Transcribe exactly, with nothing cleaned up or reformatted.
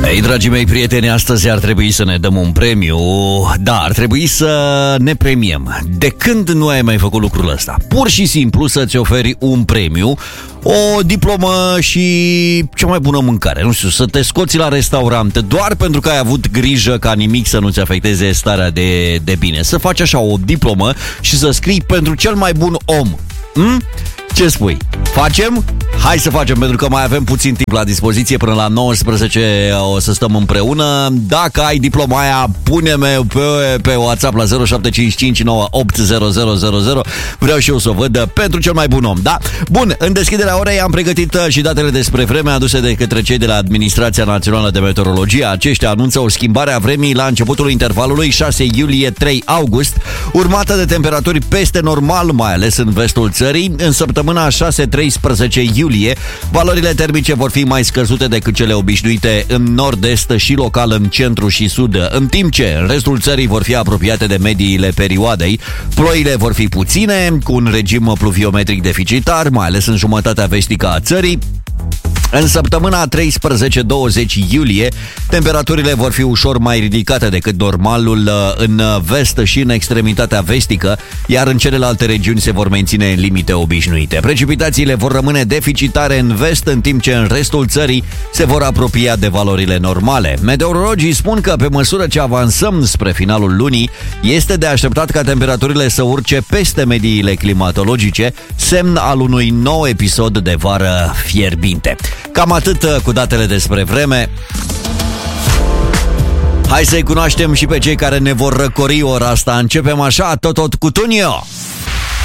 Ei, dragii mei prieteni, astăzi ar trebui să ne dăm un premiu. Da, ar trebui să ne premiem. De când nu ai mai făcut lucrul ăsta? Pur și simplu să-ți oferi un premiu, o diplomă și cea mai bună mâncare. Nu știu, să te scoți la restaurant doar pentru că ai avut grijă ca nimic să nu-ți afecteze starea de, de bine. Să faci așa o diplomă și să scrii pentru cel mai bun om. Hmm? Ce spui? Facem? Hai să facem, pentru că mai avem puțin timp la dispoziție. Până la nouăsprezece o să stăm împreună. Dacă ai diploma aia, pune-mi pe, pe WhatsApp la zero șapte cinci cinci nouă opt zero zero zero zero. Vreau și eu să o văd pentru cel mai bun om, da? Bun, în deschiderea orei am pregătit și datele despre vreme aduse de către cei de la Administrația Națională de Meteorologie. Aceștia anunță o schimbare a vremii la începutul intervalului șase iulie trei august, urmată de temperaturi peste normal, mai ales în vestul țării. În săptămâna șase treisprezece iulie, valorile termice vor fi mai scăzute decât cele obișnuite în nord-est și local în centru și sud, în timp ce în restul țării vor fi apropiate de mediile perioadei. Ploile vor fi puține, cu un regim pluviometric deficitar, mai ales în jumătatea vestică a țării. În săptămâna treisprezece douăzeci iulie, temperaturile vor fi ușor mai ridicate decât normalul în vest și în extremitatea vestică, iar în celelalte regiuni se vor menține în limite obișnuite. Precipitațiile vor rămâne deficitare în vest, în timp ce în restul țării se vor apropia de valorile normale. Meteorologii spun că pe măsură ce avansăm spre finalul lunii, este de așteptat ca temperaturile să urce peste mediile climatologice, semn al unui nou episod de vară fierbinte. Cam atât cu datele despre vreme. Hai să-i cunoaștem și pe cei care ne vor răcori ora asta. Începem așa, tot tot cu Tunio.